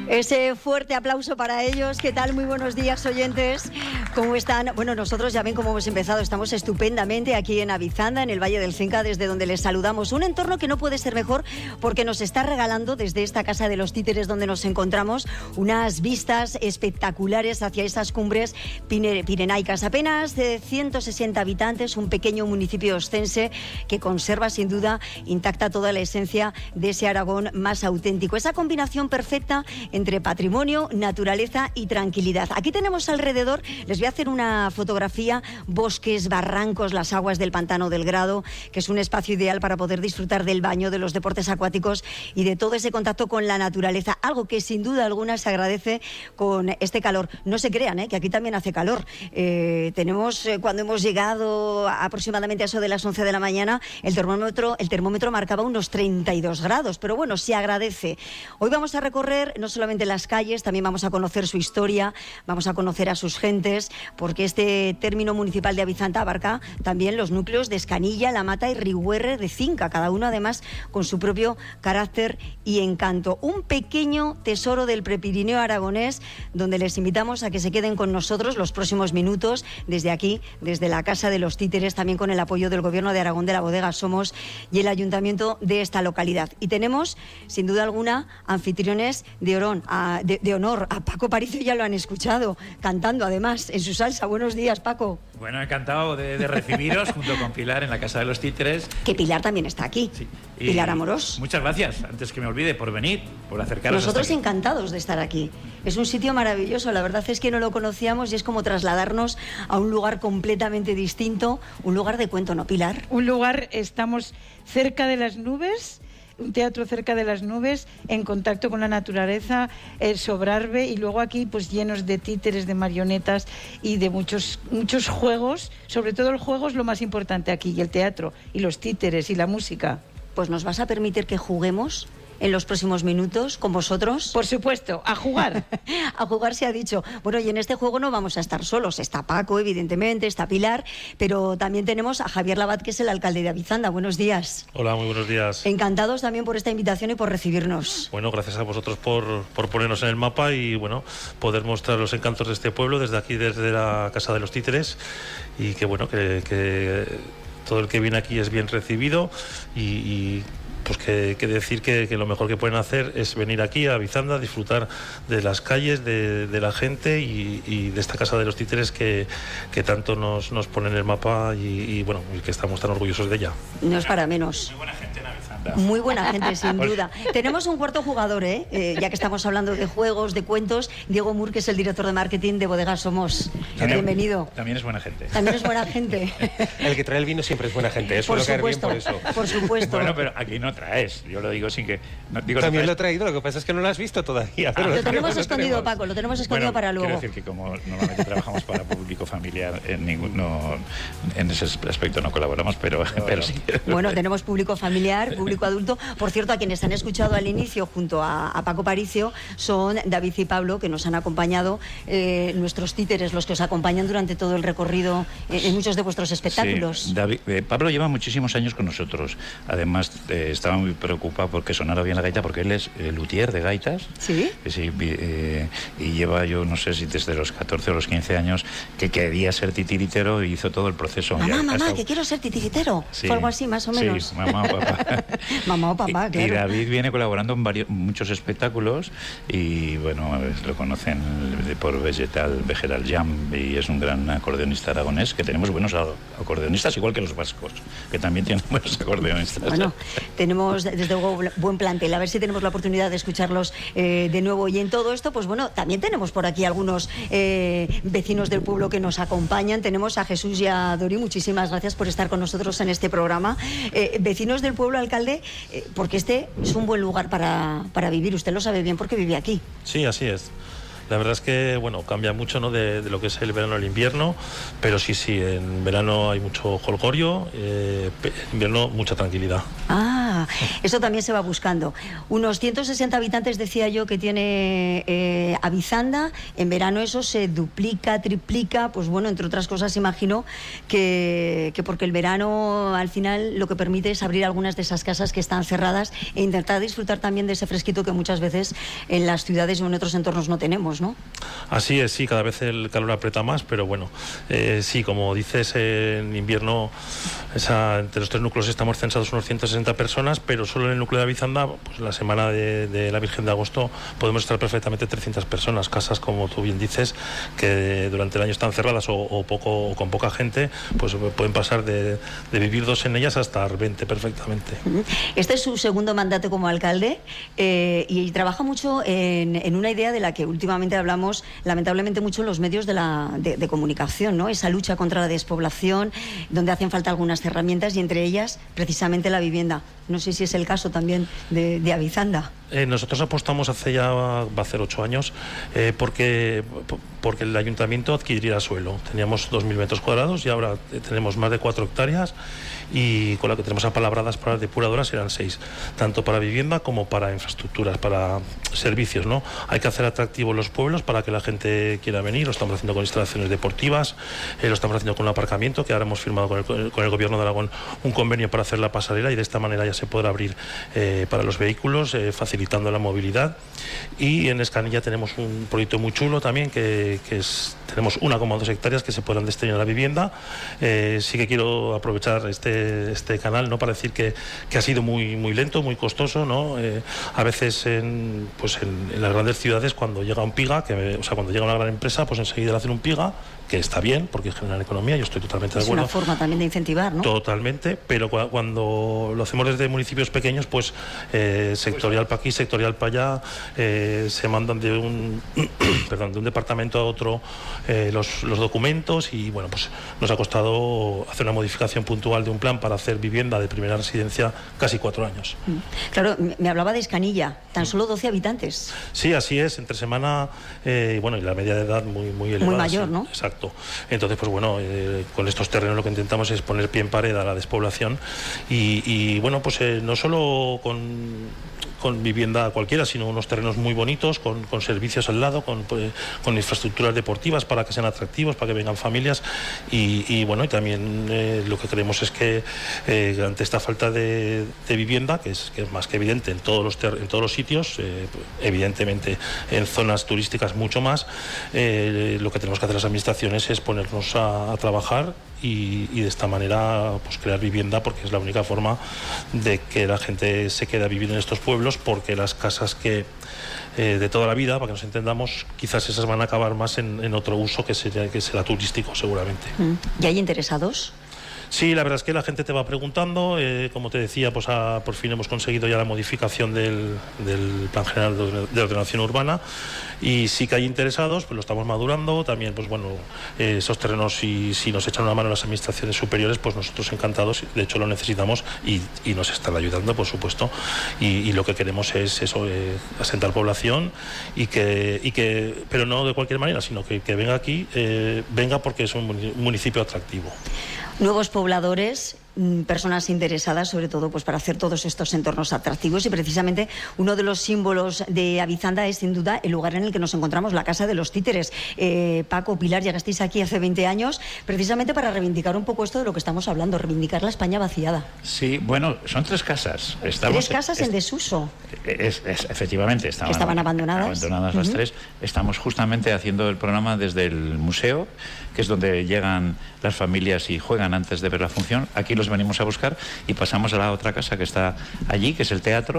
Ese fuerte aplauso para ellos. ¿Qué tal? Muy buenos días, oyentes. ¿Cómo están? Bueno, nosotros ya ven cómo hemos empezado. Estamos estupendamente aquí en Avizanda, en el Valle del Cinca, desde donde les saludamos. Un entorno que no puede ser mejor porque nos está regalando desde esta Casa de los Títeres donde nos encontramos unas vistas espectaculares hacia esas cumbres pirenaicas. Apenas de 160 habitantes, un pequeño municipio oscense que conserva sin duda intacta toda la esencia de ese Aragón más auténtico. Esa combinación perfecta entre patrimonio, naturaleza y tranquilidad. Aquí tenemos alrededor, les voy a hacer una fotografía, bosques, barrancos, las aguas del Pantano del Grado, que es un espacio ideal para poder disfrutar del baño, de los deportes acuáticos y de todo ese contacto con la naturaleza, algo que sin duda alguna se agradece con este calor. No se crean, que aquí también hace calor. Tenemos, cuando hemos llegado aproximadamente a eso de las 11 de la mañana, el termómetro marcaba unos 32 grados, pero bueno, se agradece. Hoy vamos a recorrer no solamente las calles, también vamos a conocer su historia, vamos a conocer a sus gentes, porque este término municipal de Avizanda abarca también los núcleos de Escanilla, La Mata y Rigüerre de Cinca, cada uno además con su propio carácter y encanto. Un pequeño tesoro del Prepirineo aragonés, donde les invitamos a que se queden con nosotros los próximos minutos, desde aquí, desde la Casa de los Títeres, también con el apoyo del Gobierno de Aragón, de la Bodega Somos y el Ayuntamiento de esta localidad. Y tenemos, sin duda alguna, anfitriones de honor. A Paco Paricio ya lo han escuchado, cantando además en su salsa. Buenos días, Paco. Bueno, encantado de recibiros junto con Pilar en la Casa de los Títeres. Que Pilar también está aquí. Sí. Pilar Amorós. Muchas gracias, antes que me olvide, por venir, por acercaros. Nosotros encantados de estar aquí. Es un sitio maravilloso, la verdad es que no lo conocíamos y es como trasladarnos a un lugar completamente distinto, un lugar de cuento, ¿no, Pilar? Un lugar, estamos cerca de las nubes, un teatro cerca de las nubes, en contacto con la naturaleza, el Sobrarbe, y luego aquí pues llenos de títeres, de marionetas y de muchos juegos. Sobre todo el juego es lo más importante aquí, y el teatro, y los títeres, y la música. Pues nos vas a permitir que juguemos en los próximos minutos con vosotros. Por supuesto, a jugar. A jugar se ha dicho. Bueno, y en este juego no vamos a estar solos. Está Paco, evidentemente, está Pilar, pero también tenemos a Javier Labat, que es el alcalde de Avizanda. Buenos días. Hola, muy buenos días. Encantados también por esta invitación y por recibirnos. Bueno, gracias a vosotros por ponernos en el mapa y, bueno, poder mostrar los encantos de este pueblo desde aquí, desde la Casa de los Títeres, y que, bueno, que todo el que viene aquí es bien recibido y pues que decir que lo mejor que pueden hacer es venir aquí a Avizanda, disfrutar de las calles, de la gente y de esta Casa de los Títeres que tanto nos pone en el mapa y bueno, y que estamos tan orgullosos de ella. No es para menos. Muy buena gente en Avizanda. Muy buena gente, sin duda. Tenemos un cuarto jugador, ya que estamos hablando de juegos, de cuentos. Diego Mur, que es el director de marketing de Bodega Somos. Bienvenido. También es buena gente. También es buena gente. El que trae el vino siempre es buena gente. Eso por suele caer bien supuesto, por eso. por supuesto. Bueno, pero aquí no traes. Yo lo digo sin que... No, digo, También no lo he traído, lo que pasa es que no lo has visto todavía. Pero lo tenemos escondido, Paco, lo tenemos escondido para luego. Quiero decir que como normalmente trabajamos para público familiar, en ese aspecto no colaboramos, pero sí. Bueno, tenemos público familiar, público adulto. Por cierto, a quienes han escuchado al inicio junto a Paco Paricio son David y Pablo, que nos han acompañado, nuestros títeres, los que os acompañan durante todo el recorrido en muchos de vuestros espectáculos. Sí, Pablo lleva muchísimos años con nosotros. Además, estaba muy preocupado porque sonara bien la gaita, porque él es luthier de gaitas. ¿Sí? Sí, y lleva, yo no sé si desde los 14 o los 15 años que quería ser titiritero y hizo todo el proceso. Mamá, que quiero ser titiritero. Sí, fue algo así, más o menos. Sí, mamá o papá. Mamá o papá, claro. Y David viene colaborando en muchos espectáculos y, bueno, lo conocen por Vegetal Jam, y es un gran acordeonista aragonés, que tenemos buenos acordeonistas, igual que los vascos, que también tienen buenos acordeonistas. Bueno, tenemos desde luego buen plantel, a ver si tenemos la oportunidad de escucharlos de nuevo. Y en todo esto, pues bueno, también tenemos por aquí algunos vecinos del pueblo que nos acompañan. Tenemos a Jesús y a Dori, muchísimas gracias por estar con nosotros en este programa. Vecinos del pueblo, alcalde, porque este es un buen lugar para vivir, usted lo sabe bien porque vive aquí. Sí, así es. La verdad es que, bueno, cambia mucho, ¿no?, de lo que es el verano al invierno, pero sí, en verano hay mucho jolgorio, en invierno mucha tranquilidad. Eso también se va buscando. Unos 160 habitantes, decía yo, que tiene Avizanda. En verano eso se duplica, triplica, pues bueno, entre otras cosas imagino que porque el verano al final lo que permite es abrir algunas de esas casas que están cerradas e intentar disfrutar también de ese fresquito que muchas veces en las ciudades o en otros entornos no tenemos, ¿no? Así es, sí, cada vez el calor aprieta más, pero bueno, sí, como dices, en invierno entre los 3 núcleos estamos censados unos 160 personas, pero solo en el núcleo de Avizanda, pues la semana de la Virgen de Agosto podemos estar perfectamente 300 personas, casas como tú bien dices, que durante el año están cerradas o con poca gente, pues pueden pasar de vivir 2 en ellas hasta 20 perfectamente. Este es su segundo mandato como alcalde y trabaja mucho en una idea de la que últimamente hablamos lamentablemente mucho en los medios de comunicación, ¿no? Esa lucha contra la despoblación, donde hacen falta algunas herramientas y entre ellas precisamente la vivienda. No sé si es el caso también de Avizanda. Nosotros apostamos va a hacer 8 años porque el ayuntamiento adquiriera suelo. Teníamos 2.000 metros cuadrados y ahora tenemos más de 4 hectáreas y con la que tenemos apalabradas para las depuradoras eran 6, tanto para vivienda como para infraestructuras, para servicios, ¿no? Hay que hacer atractivos los pueblos para que la gente quiera venir. Lo estamos haciendo con instalaciones deportivas, lo estamos haciendo con un aparcamiento, que ahora hemos firmado con el Gobierno de Aragón un convenio para hacer la pasarela y de esta manera ya se podrá abrir para los vehículos, facilitando la movilidad. Y en Escanilla tenemos un proyecto muy chulo también, tenemos 1,2 hectáreas que se podrán destinar a la vivienda. Sí que quiero aprovechar este canal, ¿no?, para decir que ha sido muy lento, muy costoso, ¿no? A veces en las grandes ciudades, cuando llega un PIGA, cuando llega una gran empresa, pues enseguida le hacen un PIGA, que está bien porque genera economía, yo estoy totalmente de acuerdo. Es una forma también de incentivar, ¿no? Totalmente, pero cuando lo hacemos desde municipios pequeños, pues sectorial para aquí, sectorial para allá, se mandan de un departamento a otro los documentos y bueno, pues nos ha costado hacer una modificación puntual de un plan para hacer vivienda de primera residencia casi 4 años. Claro, me hablaba de Escanilla, tan solo 12 habitantes. Sí, así es, entre semana, y la media de edad muy elevada. Muy mayor, ¿no? Exacto. Entonces, pues bueno, con estos terrenos lo que intentamos es poner pie en pared a la despoblación y bueno, pues no solo con vivienda cualquiera, sino unos terrenos muy bonitos, con servicios al lado, con infraestructuras deportivas para que sean atractivos, para que vengan familias y bueno, y también lo que queremos es que ante esta falta de vivienda, que es más que evidente en todos los sitios, evidentemente en zonas turísticas mucho más, lo que tenemos que hacer las administraciones es ponernos a trabajar y de esta manera pues crear vivienda, porque es la única forma de que la gente se quede a vivir en estos pueblos, porque las casas que de toda la vida, para que nos entendamos, quizás esas van a acabar más en otro uso que será turístico seguramente. ¿Y hay interesados? Sí, la verdad es que la gente te va preguntando, como te decía, pues por fin hemos conseguido ya la modificación del Plan General de Ordenación Urbana y sí que hay interesados, pues lo estamos madurando, también pues bueno, esos terrenos si nos echan una mano las administraciones superiores, pues nosotros encantados, de hecho lo necesitamos y nos están ayudando, por supuesto, y lo que queremos es eso, asentar población y que pero no de cualquier manera, sino que venga aquí, venga porque es un municipio atractivo. Nuevos pobladores, personas interesadas sobre todo pues para hacer todos estos entornos atractivos y precisamente uno de los símbolos de Avizanda es sin duda el lugar en el que nos encontramos, la Casa de los Títeres. Paco, Pilar, llegasteis aquí hace 20 años precisamente para reivindicar un poco esto de lo que estamos hablando, reivindicar la España vaciada. Sí, bueno, son 3 casas. 3 casas en desuso. Efectivamente, estaban abandonadas. Las 3. Estamos justamente haciendo el programa desde el museo, que es donde llegan las familias y juegan antes de ver la función. Aquí los venimos a buscar y pasamos a la otra casa que está allí, que es el teatro,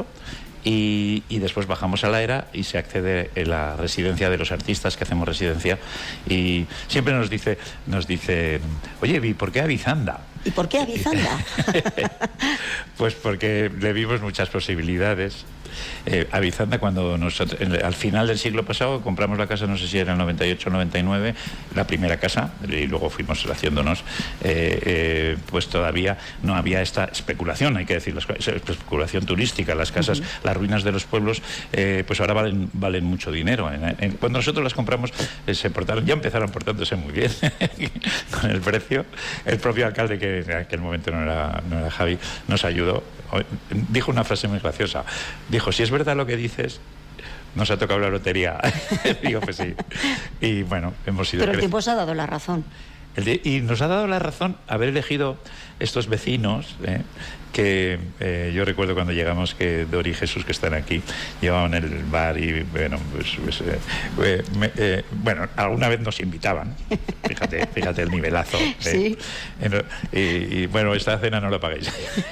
y después bajamos a la era y se accede a la residencia de los artistas, que hacemos residencia, y siempre nos dice oye, ¿y por qué Avizanda? ¿Y por qué Avizanda? Pues porque le vimos muchas posibilidades Avizanda, cuando nosotros, al final del siglo pasado, compramos la casa, no sé si era el 98 o 99, la primera casa, y luego fuimos haciéndonos, pues todavía no había esta especulación, hay que decir, especulación turística. Las casas, las ruinas de los pueblos, pues ahora valen mucho dinero. Cuando nosotros las compramos, ya empezaron portándose muy bien con el precio. El propio alcalde, que en aquel momento no era Javi, nos ayudó. Dijo una frase muy graciosa. Dijo: si es verdad lo que dices, nos ha tocado la lotería. Digo, pues sí. Y bueno, hemos ido. Pero el tiempo os ha dado la razón. Y nos ha dado la razón haber elegido estos vecinos, que yo recuerdo cuando llegamos que Dori y Jesús, que están aquí, llevaban el bar y bueno, bueno, alguna vez nos invitaban. Fíjate el nivelazo. Sí. Y bueno, esta cena no la paguéis.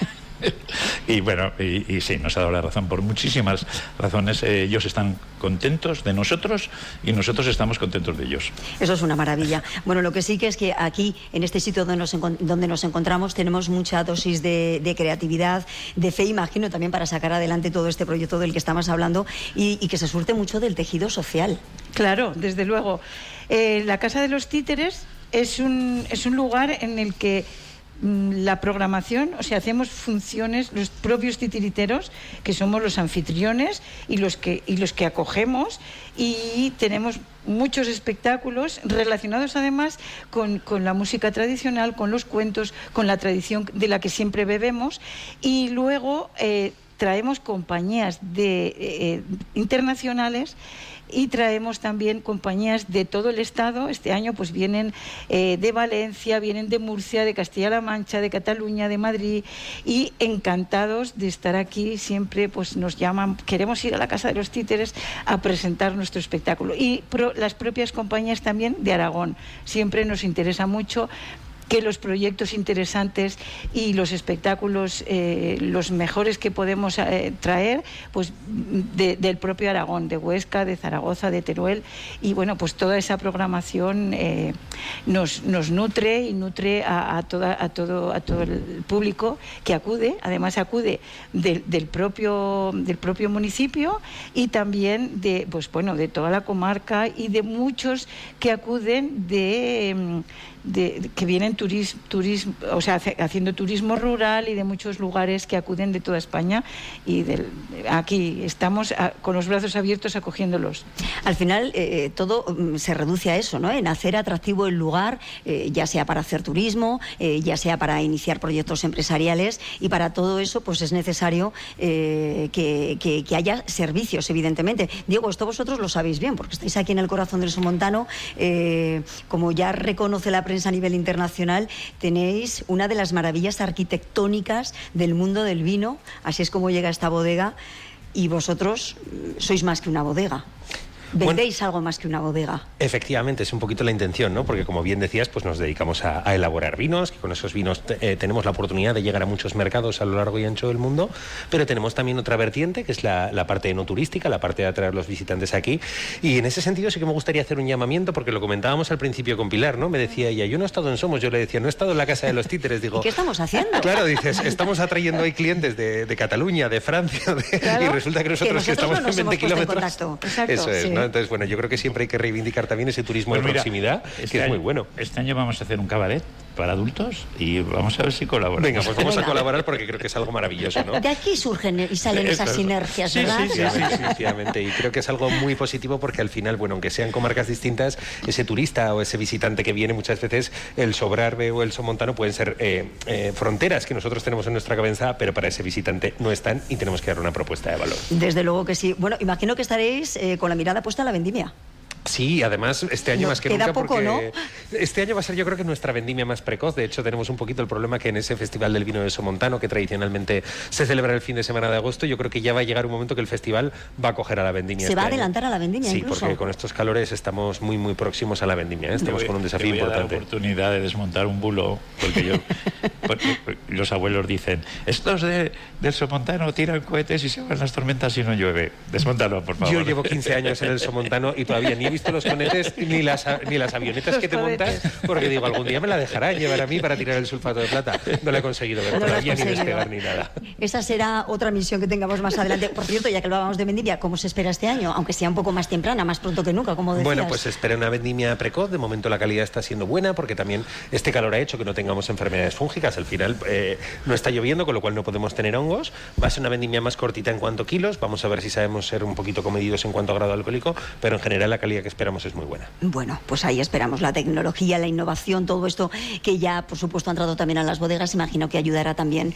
Y bueno, y sí, nos ha dado la razón por muchísimas razones. Ellos están contentos de nosotros y nosotros estamos contentos de ellos. Eso es una maravilla. Bueno, lo que sí que es que aquí, en este sitio donde nos encontramos, tenemos mucha dosis de creatividad, de fe, imagino, también para sacar adelante todo este proyecto del que estamos hablando y que se surte mucho del tejido social. Claro, desde luego. La Casa de los Títeres es un lugar en el que la programación, o sea, hacemos funciones los propios titiriteros, que somos los anfitriones y los que acogemos, y tenemos muchos espectáculos relacionados además con la música tradicional, con los cuentos, con la tradición de la que siempre bebemos, y luego traemos compañías internacionales. Y traemos también compañías de todo el estado. Este año pues vienen de Valencia, vienen de Murcia, de Castilla-La Mancha, de Cataluña, de Madrid, y encantados de estar aquí. Siempre pues nos llaman, queremos ir a la Casa de los Títeres a presentar nuestro espectáculo. Y las propias compañías también de Aragón. Siempre nos interesa mucho que los proyectos interesantes y los espectáculos, los mejores que podemos traer, pues del propio Aragón, de Huesca, de Zaragoza, de Teruel, y bueno, pues toda esa programación nos nutre y nutre a todo el público que acude. Además acude del propio municipio, y también de toda la comarca, y de muchos que acuden que vienen turismo, o sea, haciendo turismo rural, y de muchos lugares que acuden de toda España, y aquí estamos con los brazos abiertos acogiéndolos. Al final todo se reduce a eso, ¿no? En hacer atractivo el lugar, ya sea para hacer turismo, ya sea para iniciar proyectos empresariales, y para todo eso pues es necesario que haya servicios, evidentemente. Diego, esto vosotros lo sabéis bien, porque estáis aquí en el corazón del Somontano. Como ya reconoce la prensa a nivel internacional, tenéis una de las maravillas arquitectónicas del mundo del vino. Así es como llega esta bodega, y vosotros sois más que una bodega. Vendéis algo más que una bodega. Efectivamente, es un poquito la intención, ¿no? Porque como bien decías, pues nos dedicamos a elaborar vinos, que con esos vinos tenemos la oportunidad de llegar a muchos mercados a lo largo y ancho del mundo, pero tenemos también otra vertiente, que es la parte no turística, la parte de atraer a los visitantes aquí, y en ese sentido sí que me gustaría hacer un llamamiento, porque lo comentábamos al principio con Pilar, ¿no? Me decía ella, yo no he estado en Somos, yo le decía, no he estado en la Casa de los Títeres, digo... ¿Y qué estamos haciendo? Claro, dices, estamos atrayendo ahí clientes de Cataluña, de Francia, claro, y resulta que nosotros estamos no en 20 kilómetros... Exacto, eso es, sí. ¿no? Entonces, bueno, yo creo que siempre hay que reivindicar también ese turismo de proximidad, que es muy bueno. Este año vamos a hacer un cabaret para adultos y vamos a ver si colaboramos. Venga, pues vamos a colaborar, porque creo que es algo maravilloso, ¿no? De aquí surgen y salen esas sinergias, ¿verdad? Sí, efectivamente, y creo que es algo muy positivo, porque al final, bueno, aunque sean comarcas distintas, ese turista o ese visitante que viene, muchas veces el Sobrarbe o el Somontano pueden ser fronteras que nosotros tenemos en nuestra cabeza, pero para ese visitante no están, y tenemos que dar una propuesta de valor. Desde luego que sí. Bueno, imagino que estaréis con la mirada puesta a la vendimia. Sí, además este año más que queda nunca, poco, porque ¿no? Este año va a ser, yo creo que nuestra vendimia más precoz. De hecho, tenemos un poquito el problema que en ese Festival del Vino de Somontano, que tradicionalmente se celebra el fin de semana de agosto, yo creo que ya va a llegar un momento que el festival va a coger a la vendimia. Se va a adelantar a la vendimia, sí, incluso. porque con estos calores estamos muy, muy próximos a la vendimia, ¿eh? Estamos con un desafío importante. Dar la oportunidad de desmontar un bulo, porque los abuelos dicen, estos del Somontano tiran cohetes y se van las tormentas y no llueve. Desmontalo, por favor. Yo llevo 15 años en el Somontano y todavía ni he visto los conetes ni las avionetas que te montas, porque digo, algún día me la dejará llevar a mí para tirar el sulfato de plata. No la he conseguido ver todavía, ni despegar ni nada. Esa será otra misión que tengamos más adelante. Por cierto, ya que hablábamos de vendimia, ¿cómo se espera este año? Aunque sea un poco más temprana, más pronto que nunca, como decías. Bueno, pues se espera una vendimia precoz. De momento la calidad está siendo buena, porque también este calor ha hecho que no tengamos enfermedades fúngicas. Al final no está lloviendo, con lo cual no podemos tener hongos. Va a ser una vendimia más cortita en cuanto a kilos. Vamos a ver si sabemos ser un poquito comedidos en cuanto a grado alcohólico, pero en general la calidad que esperamos es muy buena. Bueno, pues ahí esperamos la tecnología, la innovación, todo esto que ya, por supuesto, ha entrado también a las bodegas. Imagino que ayudará también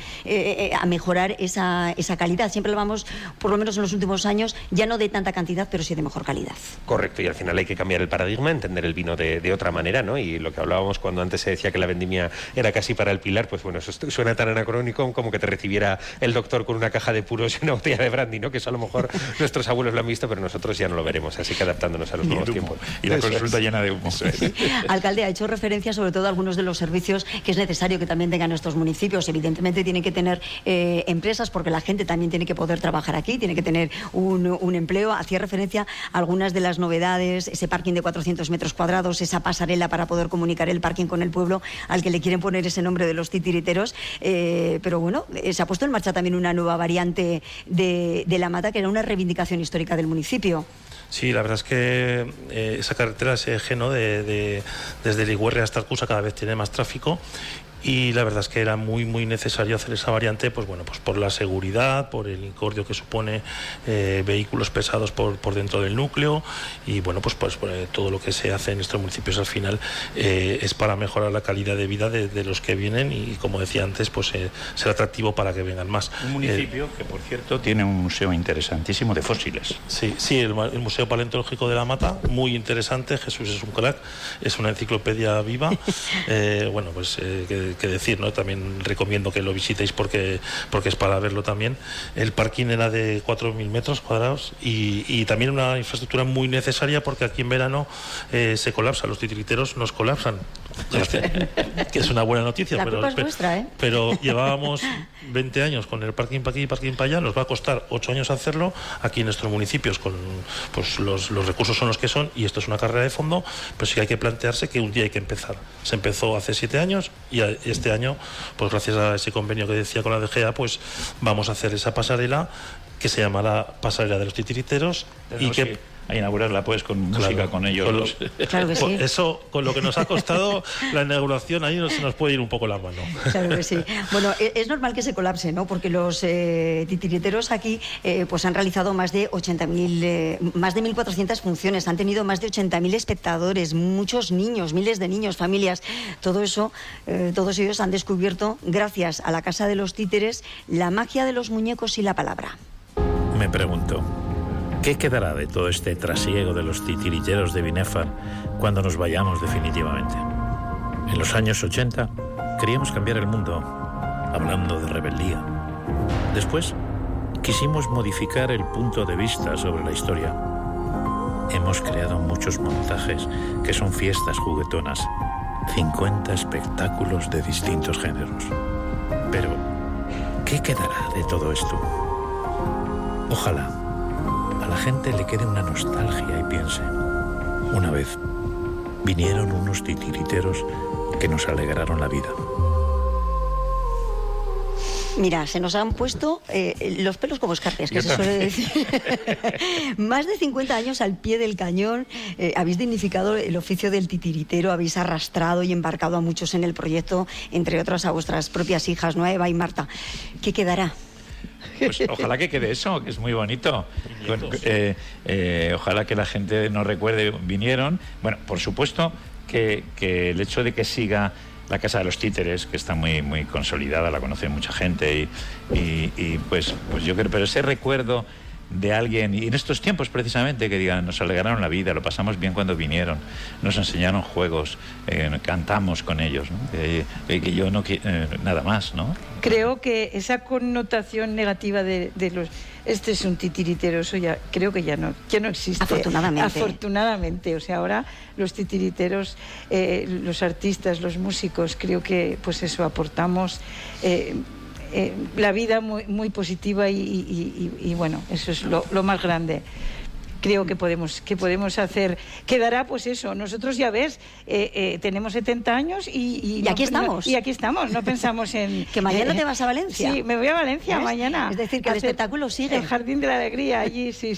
a mejorar esa calidad. Siempre lo vamos, por lo menos en los últimos años, ya no de tanta cantidad, pero sí de mejor calidad. Correcto, y al final hay que cambiar el paradigma, entender el vino de otra manera, ¿no? Y lo que hablábamos cuando antes se decía que la vendimia era casi para el Pilar, pues bueno, eso suena tan anacrónico como que te recibiera el doctor con una caja de puros y una botella de brandy, ¿no? Que eso a lo mejor nuestros abuelos lo han visto, pero nosotros ya no lo veremos, así que adaptándonos a los nuevos tiempos. Y la consulta llena de humo. Alcalde, ha hecho referencia sobre todo a algunos de los servicios que es necesario que también tengan nuestros municipios. Evidentemente tienen que tener empresas, porque la gente también tiene que poder trabajar aquí, tiene que tener un empleo. Hacía referencia a algunas de las novedades, ese parking de 400 metros cuadrados, esa pasarela para poder comunicar el parking con el pueblo, al que le quieren poner ese nombre de los titiriteros. Pero bueno, se ha puesto en marcha también una nueva variante de La Mata, que era una reivindicación histórica del municipio. Sí, la verdad es que esa carretera, ese eje, ¿no? desde Ligüerre hasta Arcusa cada vez tiene más tráfico. Y la verdad es que era muy necesario hacer esa variante, pues bueno, pues por la seguridad, por el incordio que supone vehículos pesados por dentro del núcleo, y bueno, pues todo lo que se hace en estos municipios al final es para mejorar la calidad de vida de los que vienen, y como decía antes, pues ser atractivo para que vengan más. Un municipio que, por cierto, tiene un museo interesantísimo de fósiles. Sí, el Museo Paleontológico de La Mata, muy interesante. Jesús es un crack, es una enciclopedia viva. Bueno, pues que decir, ¿no? También recomiendo que lo visitéis porque es para verlo también. El parking era de 4.000 metros cuadrados y también una infraestructura muy necesaria, porque aquí en verano se colapsa, los titiriteros nos colapsan, que es una buena noticia. La culpa es vuestra, ¿eh? Pero llevábamos 20 años con el parking para aquí y parking para allá, nos va a costar 8 años hacerlo aquí en nuestros municipios, con pues los recursos son los que son, y esto es una carrera de fondo, pero sí que hay que plantearse que un día hay que empezar. Se empezó hace 7 años y este año, pues gracias a ese convenio que decía con la DGA, pues vamos a hacer esa pasarela que se llamará Pasarela de los Titiriteros, y que a inaugurarla pues con música, con ellos. Claro que sí. Eso, con lo que nos ha costado la inauguración, ahí se nos puede ir un poco la mano. Claro que sí. Bueno, es normal que se colapse, ¿no? Porque los titiriteros aquí pues han realizado más de 1.400 funciones, han tenido más de 80.000 espectadores, muchos niños, miles de niños, familias. Todo eso, todos ellos han descubierto, gracias a la Casa de los Títeres, la magia de los muñecos y la palabra. Me pregunto, ¿qué quedará de todo este trasiego de los titiriteros de Binefar cuando nos vayamos definitivamente? En los años 80 queríamos cambiar el mundo, hablando de rebeldía. Después quisimos modificar el punto de vista sobre la historia. Hemos creado muchos montajes que son fiestas juguetonas, 50 espectáculos de distintos géneros. Pero, ¿qué quedará de todo esto? Ojalá a la gente le quede una nostalgia y piense: una vez vinieron unos titiriteros que nos alegraron la vida. Mira, se nos han puesto los pelos como escarpias, que se suele decir. Más de 50 años al pie del cañón, habéis dignificado el oficio del titiritero, habéis arrastrado y embarcado a muchos en el proyecto, entre otras a vuestras propias hijas, ¿no? Eva y Marta. ¿Qué quedará? Pues ojalá que quede eso, que es muy bonito. Ojalá que la gente nos recuerde, vinieron. Bueno, por supuesto que el hecho de que siga la Casa de los Títeres, que está muy consolidada, la conoce mucha gente, y pues yo creo, pero ese recuerdo de alguien, y en estos tiempos precisamente, que digan, nos alegraron la vida, lo pasamos bien cuando vinieron, nos enseñaron juegos, cantamos con ellos, ¿no? Que yo no nada más, ¿no? Creo que esa connotación negativa de los este es un titiritero, eso ya creo que ya no existe. Afortunadamente, o sea, ahora los titiriteros, los artistas, los músicos, creo que pues eso aportamos la vida muy positiva y bueno, eso es lo más grande. creo que podemos hacer. Quedará pues eso, nosotros ya ves, tenemos 70 años y aquí estamos. Y aquí estamos, no pensamos en... Que mañana te vas a Valencia. Sí, me voy a Valencia mañana. Es decir, que el espectáculo sigue. El Jardín de la Alegría, allí, sí.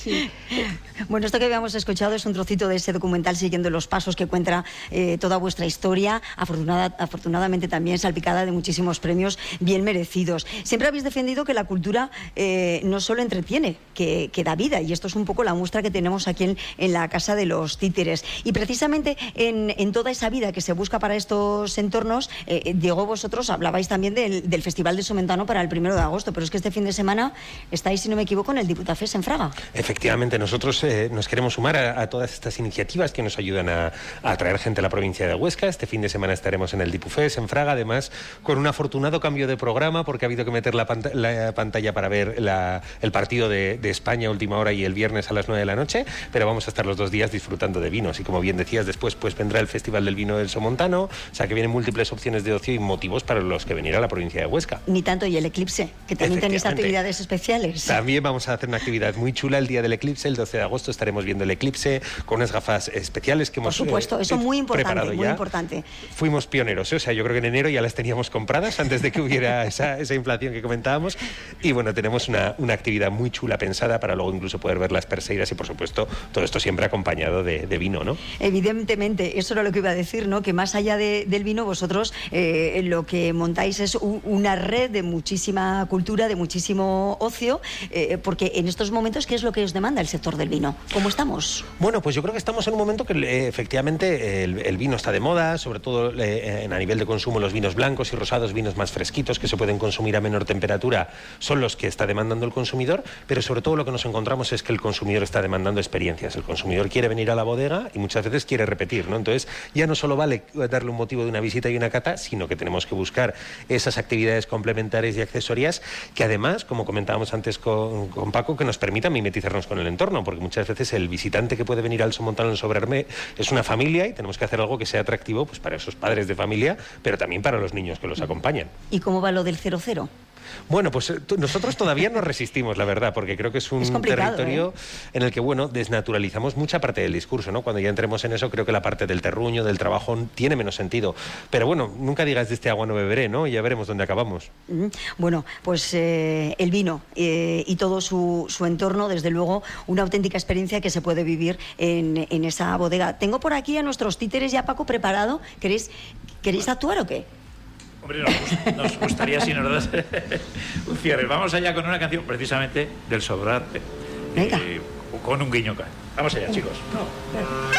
Bueno, esto que habíamos escuchado es un trocito de ese documental siguiendo los pasos que cuenta toda vuestra historia, afortunadamente también salpicada de muchísimos premios bien merecidos. Siempre habéis defendido que la cultura no solo entretiene, que da vida, y esto es un poco la muestra que tenemos aquí en la Casa de los Títeres. Y precisamente en toda esa vida que se busca para estos entornos, Diego, vosotros hablabais también del Festival de Somentano para el 1 de agosto, pero es que este fin de semana estáis, si no me equivoco, en el Diputafés en Fraga. Efectivamente, nosotros nos queremos sumar a todas estas iniciativas que nos ayudan a atraer gente a la provincia de Huesca. Este fin de semana estaremos en el Diputafés en Fraga, además con un afortunado cambio de programa, porque ha habido que meter la pantalla para ver el partido de España a última hora y el viernes a las 9 de la noche, pero vamos a estar los 2 días disfrutando de vinos, y como bien decías, después pues vendrá el Festival del Vino del Somontano, o sea que vienen múltiples opciones de ocio y motivos para los que venir a la provincia de Huesca. Ni tanto, y el eclipse, que también tenéis actividades especiales. También vamos a hacer una actividad muy chula el día del eclipse, el 12 de agosto estaremos viendo el eclipse con unas gafas especiales que hemos Por supuesto, eso muy importante, muy ya. importante. Fuimos pioneros, o sea, yo creo que en enero ya las teníamos compradas antes de que hubiera esa inflación que comentábamos, y bueno, tenemos una actividad muy chula pensada para luego incluso poder ver las perseidas, y por supuesto todo esto siempre acompañado de vino, ¿no? Evidentemente, eso era lo que iba a decir, ¿no? Que más allá del vino, vosotros lo que montáis es una red de muchísima cultura, de muchísimo ocio, porque en estos momentos, ¿qué es lo que os demanda el sector del vino? ¿Cómo estamos? Bueno, pues yo creo que estamos en un momento que efectivamente el vino está de moda, sobre todo a nivel de consumo, los vinos blancos y rosados, vinos más fresquitos que se pueden consumir a menor temperatura, son los que está demandando el consumidor, pero sobre todo lo que nos encontramos es que el consumidor está demandando experiencias. El consumidor quiere venir a la bodega y muchas veces quiere repetir, ¿no? Entonces ya no solo vale darle un motivo de una visita y una cata, sino que tenemos que buscar esas actividades complementarias y accesorias que además, como comentábamos antes con Paco, que nos permitan mimetizarnos con el entorno, porque muchas veces el visitante que puede venir al Somontano en Sobrarbe es una familia y tenemos que hacer algo que sea atractivo pues para esos padres de familia, pero también para los niños que los acompañan. ¿Y cómo va lo del 00? Bueno, pues nosotros todavía nos resistimos, la verdad, porque creo que es un territorio en el que, bueno, desnaturalizamos mucha parte del discurso, ¿no? Cuando ya entremos en eso, creo que la parte del terruño, del trabajo, tiene menos sentido. Pero bueno, nunca digas de este agua no beberé, ¿no? Y ya veremos dónde acabamos. Bueno, pues el vino y todo su entorno, desde luego, una auténtica experiencia que se puede vivir en esa bodega. Tengo por aquí a nuestros títeres ya, Paco, preparado. ¿Queréis actuar o qué? Hombre, nos gustaría si nos das un cierre. Vamos allá con una canción precisamente del Sobrarbe. Venga. Con un guiño. Vamos allá, chicos.